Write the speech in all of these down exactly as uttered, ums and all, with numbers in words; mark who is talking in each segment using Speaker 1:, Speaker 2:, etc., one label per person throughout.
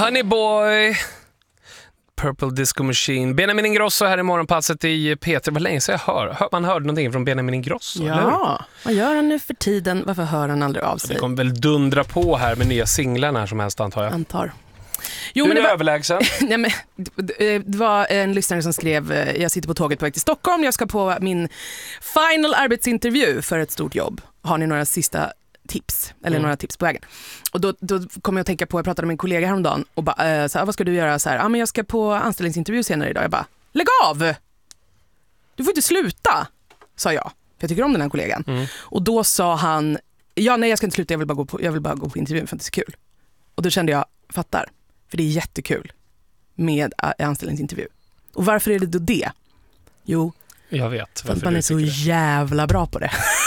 Speaker 1: Honey Boy, Purple Disco Machine. Benjamin Ingrosso här i morgonpasset i P tre. Vad länge sedan jag hör. hör man hörde någonting från Benjamin Ingrosso,
Speaker 2: ja,
Speaker 1: eller?
Speaker 2: Vad gör han nu för tiden? Varför hör han aldrig av sig?
Speaker 1: Det kommer väl dundra på här med nya singlar när som helst, antar jag.
Speaker 2: Antar.
Speaker 1: Jo, du men det är var... överlägsen.
Speaker 2: Nej, men det var en lyssnare som skrev: jag sitter på tåget på väg till Stockholm. Jag ska på min final arbetsintervju för ett stort jobb. Har ni några sista tips? Eller mm. några tips på vägen? Och då, då kom jag att tänka på, jag pratade med en kollega häromdagen och bara, äh, så här, vad ska du göra? Så här, ah, men jag ska på anställningsintervju senare idag. Jag bara, lägg av! Du får inte sluta, sa jag. För jag tycker om den här kollegan. Mm. Och då sa han, ja nej jag ska inte sluta, jag vill bara gå på, jag vill bara gå på intervjun för att det är så kul. Och då kände jag, fattar. För det är jättekul med anställningsintervju. Och varför är det då det? Jo,
Speaker 1: jag vet.
Speaker 2: För att man är så jävla bra på det.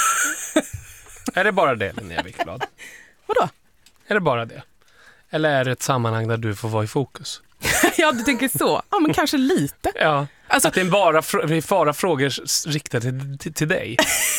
Speaker 1: Är det bara det, Linnea Wikblad?
Speaker 2: Vadå?
Speaker 1: Är det bara det? Eller är det ett sammanhang där du får vara i fokus?
Speaker 2: Ja, du tänker så. Ja, men kanske lite.
Speaker 1: Ja, alltså, att det är bara, fr- bara frågor riktade till, till, till dig.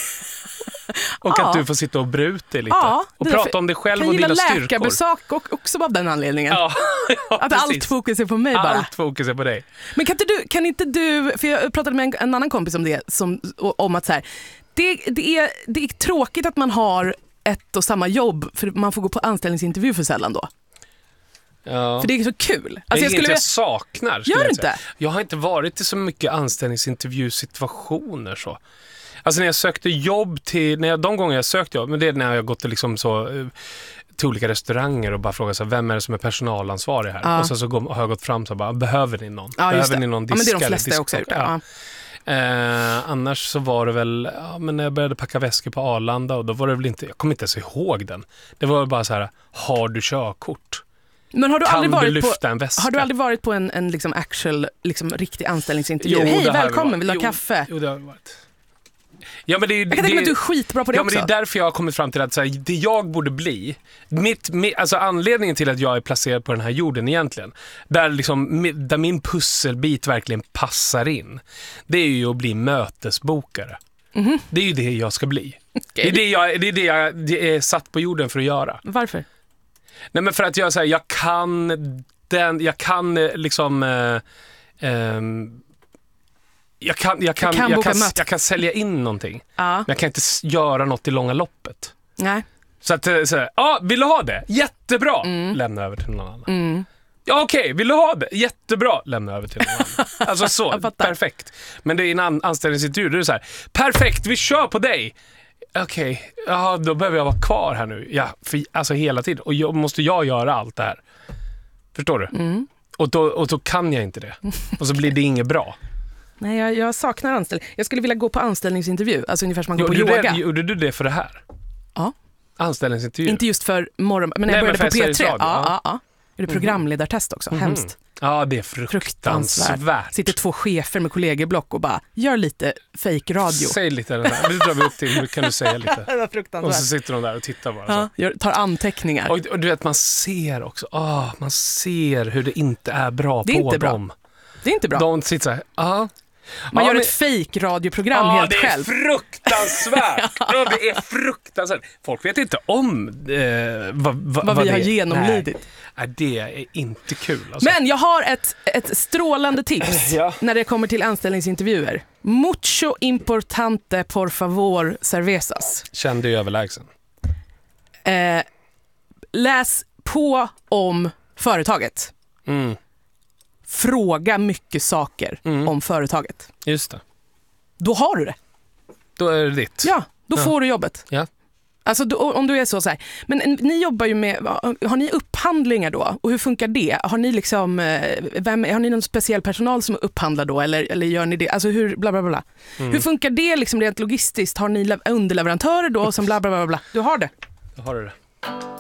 Speaker 1: Och ja. Att du får sitta och bruta lite. Ja, och prata för, om dig själv och dina styrkor. Kan gilla
Speaker 2: läkarbesök och också av den anledningen. Ja, ja, att precis. Allt fokus är på mig bara.
Speaker 1: Allt fokus är på dig.
Speaker 2: Men kan inte du, kan inte du för jag pratade med en, en annan kompis om det, som, om att så här, det, det, är, det är tråkigt att man har ett och samma jobb, för man får gå på anställningsintervju för sällan då.
Speaker 1: Ja.
Speaker 2: För det är så kul.
Speaker 1: Alltså, det är jag, skulle... jag saknar.
Speaker 2: Gör du inte?
Speaker 1: Jag har inte varit i så mycket anställningsintervjusituationer så. Alltså när jag sökte jobb till, när jag, de gånger jag sökte jobb, men det är när jag har gått till, liksom så, till olika restauranger och bara frågat så här, vem är det som är personalansvarig här? Ja. Och sen så går, har jag gått fram så bara, behöver ni någon?
Speaker 2: Ja,
Speaker 1: behöver ni någon diska?
Speaker 2: Ja, men det är de flesta också gjort. Ja.
Speaker 1: Ja. Eh, annars så var det väl, ja, men när jag började packa väskor på Arlanda, och då var det väl inte, jag kommer inte ens ihåg den. Det var bara så här, har du körkort?
Speaker 2: Men har du
Speaker 1: kan
Speaker 2: aldrig varit
Speaker 1: du lyfta
Speaker 2: på,
Speaker 1: en väska?
Speaker 2: Har du aldrig varit på en, en liksom actual, liksom riktig anställningsintervju?
Speaker 1: Jo,
Speaker 2: hej, välkommen, vill du ha
Speaker 1: jo,
Speaker 2: kaffe?
Speaker 1: Jo, det har varit. Ja, men det är,
Speaker 2: jag kan tänka mig att du är skitbra på det
Speaker 1: ja,
Speaker 2: också.
Speaker 1: Men det är därför jag har kommit fram till att så här, det jag borde bli, mitt, mitt, alltså anledningen till att jag är placerad på den här jorden egentligen, där, liksom, där min pusselbit verkligen passar in, det är ju att bli mötesbokare. Mm-hmm. Det är ju det jag ska bli. Okay. Det är det jag, det är det jag det är satt på jorden för att göra.
Speaker 2: Varför?
Speaker 1: Nej, men för att jag, så här, jag kan den, jag kan liksom eh, eh, Jag kan, jag, kan, jag, kan, jag, jag kan sälja in någonting. Ja. Men jag kan inte göra något i långa loppet.
Speaker 2: Nej.
Speaker 1: Så att, så här, ja, vill du ha det? Jättebra. Mm. Lämna över till någon annan. Mm. Ja, okej, okay. Vill du ha det? Jättebra. Lämna över till någon annan. Alltså så, perfekt. Men det är en an- anställningsintervju. Det är så här, perfekt, vi kör på dig. Okej, okay. Ja, då behöver jag vara kvar här nu. Ja, för, alltså hela tiden. Och jag, måste jag göra allt det här. Förstår du? Mm. Och, då, och då kan jag inte det. Och så blir det inget bra.
Speaker 2: Nej, jag, jag saknar anställning. Jag skulle vilja gå på anställningsintervju. Alltså ungefär som man går
Speaker 1: jo,
Speaker 2: på yoga.
Speaker 1: Det, gjorde du det för det här?
Speaker 2: Ja.
Speaker 1: Anställningsintervju?
Speaker 2: Inte just för morgon... Men när jag började på P tre. Ja, ja, ja. Det är programledartest också. Mm-hmm. Hemskt.
Speaker 1: Ja, det är fruktansvärt. fruktansvärt.
Speaker 2: Sitter två chefer med kollegieblock och bara, gör lite fake radio.
Speaker 1: Säg lite den där. Nu drar vi upp till, hur kan du säga lite?
Speaker 2: Det var fruktansvärt.
Speaker 1: Och så sitter de där och tittar bara.
Speaker 2: Ja, gör, tar anteckningar.
Speaker 1: Och, och du vet, man ser också, oh, man ser hur det inte är bra
Speaker 2: det är
Speaker 1: på
Speaker 2: inte bra.
Speaker 1: dem.
Speaker 2: Det är inte bra.
Speaker 1: De sitter så här, ja.
Speaker 2: Man
Speaker 1: ja,
Speaker 2: gör
Speaker 1: men...
Speaker 2: ett fake radioprogram ja, helt själv.
Speaker 1: Ja, det är fruktansvärt. Ja, det är fruktansvärt. Folk vet inte om eh, vad, vad,
Speaker 2: vad vi
Speaker 1: vad
Speaker 2: har
Speaker 1: det
Speaker 2: genomlidit.
Speaker 1: Nej, det är inte kul. Alltså.
Speaker 2: Men jag har ett, ett strålande tips ja. När det kommer till anställningsintervjuer. Mucho importante, por favor, cervezas.
Speaker 1: Känn dig överlägsen.
Speaker 2: Eh, läs på om företaget.
Speaker 1: Mm.
Speaker 2: Fråga mycket saker mm. om företaget.
Speaker 1: Just det.
Speaker 2: Då har du det.
Speaker 1: Då är det ditt.
Speaker 2: Ja, då ja. får du jobbet.
Speaker 1: Ja.
Speaker 2: Alltså då, om du är så, så här. Men ni jobbar ju med, har ni upphandlingar då? Och hur funkar det? Har ni liksom, vem, har ni någon speciell personal som upphandlar då? Eller, eller gör ni det? Alltså hur, bla bla bla. Mm. Hur funkar det liksom rent logistiskt? Har ni underleverantörer då som bla bla bla bla? Du har det.
Speaker 1: Då har du det.